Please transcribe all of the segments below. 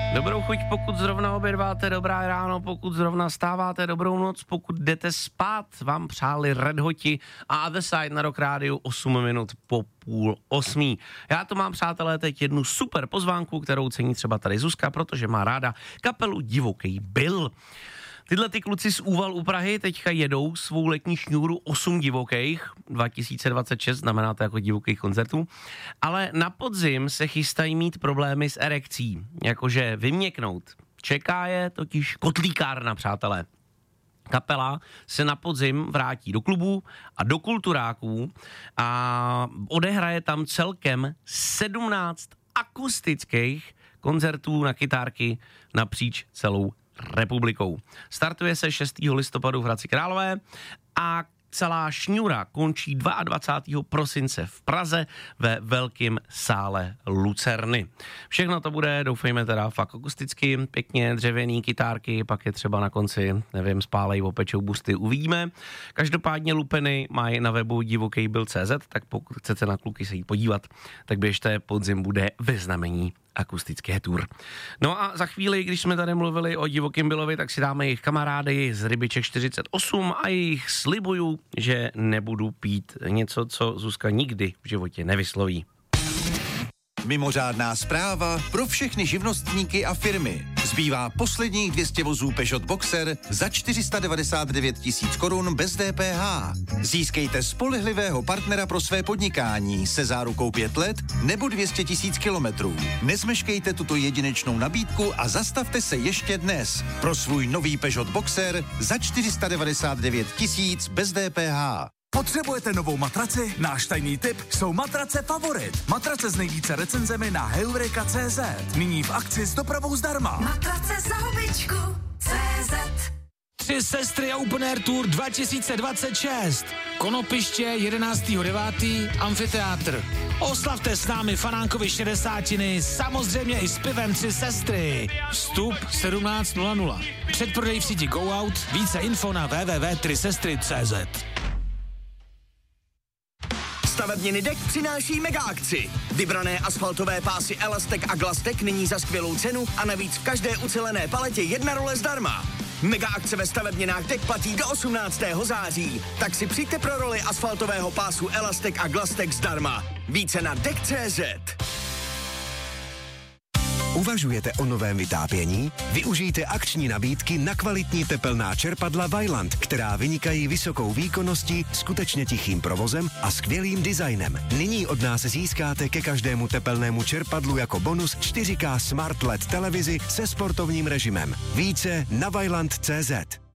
Dobrou chuť, pokud zrovna obědváte, dobrá ráno, pokud zrovna stáváte, dobrou noc, pokud jdete spát, vám přáli Red Hoti a The Side na Rock Rádiu 8 minut po 7:30. Já to mám, přátelé, teď jednu super pozvánku, kterou cení třeba tady Zuzka, protože má ráda kapelu Divoký Bill. Tyhle ty kluci z Úval u Prahy teďka jedou svou letní šňůru 8 divokých, 2026 znamená to jako divokých koncertů, ale na podzim se chystají mít problémy s erekcí, jakože vyměknout. Čeká je totiž kotlíkárna, přátelé. Kapela se na podzim vrátí do klubů a do kulturáků a odehraje tam celkem 17 akustických koncertů na kytárky napříč celou republikou. Startuje se 6. listopadu v Hradci Králové a celá šňůra končí 22. prosince v Praze ve Velkém sále Lucerny. Všechno to bude, doufejme teda, fakt akusticky, pěkně dřevěný kytárky, pak je třeba na konci, nevím, spálej, opečou busty, uvidíme. Každopádně lupeny mají na webu divokejbil.cz, tak pokud chcete na kluky se jít podívat, tak běžte, podzim bude ve znamení akustické tour. No a za chvíli, když jsme tady mluvili o Divokým Billovi, tak si dáme jejich kamarády z Rybiček 48 a jejich slibuju, že nebudu pít něco, co Zuzka nikdy v životě nevysloví. Mimořádná zpráva pro všechny živnostníky a firmy. Zbývá posledních 200 vozů Peugeot Boxer za 499 000 korun bez DPH. Získejte spolehlivého partnera pro své podnikání se zárukou 5 let nebo 200 000 kilometrů. Nezmeškejte tuto jedinečnou nabídku a zastavte se ještě dnes pro svůj nový Peugeot Boxer za 499 000 bez DPH. Potřebujete novou matraci? Náš tajný tip jsou matrace Favorit. Matrace s nejvíce recenzemi na Heureka.cz. Nyní v akci s dopravou zdarma. Matrace za hubičku CZ. 3 sestry a Open Air Tour 2026. Konopiště 11.9. Amfiteátr. Oslavte s námi Fanánkovi 60, samozřejmě i s pivem 3 sestry. Vstup 17:00. Předprodej v síti Go Out. Více info na www.3sestry.cz. Stavebniny Dek přináší mega akci. Vybrané asfaltové pásy Elastek a Glastek nyní za skvělou cenu a navíc v každé ucelené paletě 1 role zdarma. Mega akce ve stavebninách Dek platí do 18. září. Tak si přijďte pro roli asfaltového pásu Elastek a Glastek zdarma. Více na Dek.cz. Uvažujete o novém vytápění? Využijte akční nabídky na kvalitní tepelná čerpadla Vaillant, která vynikají vysokou výkonností, skutečně tichým provozem a skvělým designem. Nyní od nás získáte ke každému tepelnému čerpadlu jako bonus 4K Smart LED televizi se sportovním režimem. Více na Vaillant.cz.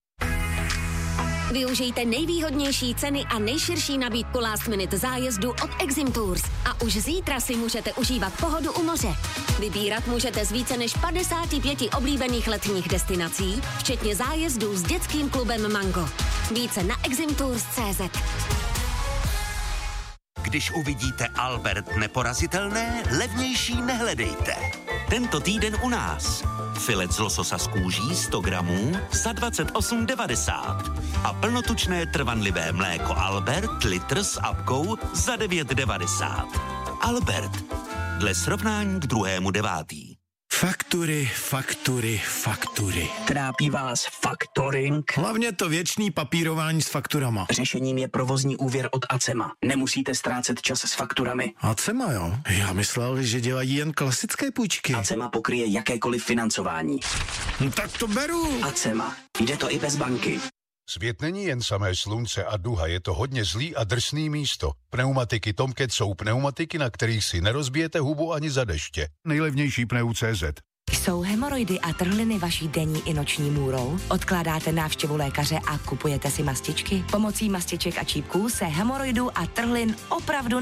Využijte nejvýhodnější ceny a nejširší nabídku last minute zájezdu od Exim Tours. A už zítra si můžete užívat pohodu u moře. Vybírat můžete z více než 55 oblíbených letních destinací, včetně zájezdů s dětským klubem Mango. Více na eximtours.cz. Když uvidíte Albert neporazitelné, levnější nehledejte. Tento týden u nás. Filet z lososa z kůží 100 gramů za 28,90 a plnotučné trvanlivé mléko Albert litr s apkou za 9,90. Albert. Dle srovnání k 2.9. Faktury. Trápí vás faktoring? Hlavně to věčný papírování s fakturama. Řešením je provozní úvěr od Acema. Nemusíte ztrácet čas s fakturami. Acema, jo? Já myslel, že dělají jen klasické půjčky. Acema pokryje jakékoliv financování. Tak to beru. Acema. Jde to i bez banky. Svět není jen samé slunce a duha, je to hodně zlý a drsný místo. Pneumatiky Tomcat jsou pneumatiky, na kterých si nerozbijete hubu ani za deště. Nejlevnější pneu.cz. Jsou hemoroidy a trhliny vaší denní i noční můrou? Odkládáte návštěvu lékaře a kupujete si mastičky? Pomocí mastiček a čípků se hemoroidů a trhlin opravdu